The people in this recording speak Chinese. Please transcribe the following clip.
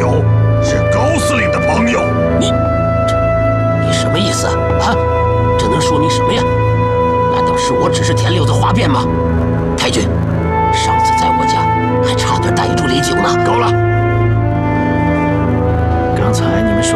酒是高司令的朋友。 你什么意思啊？这能说明什么呀？难道是我只是填溜子哗变吗？太君，上次在我家还差点逮住李九呢。 够了。 刚才你们说。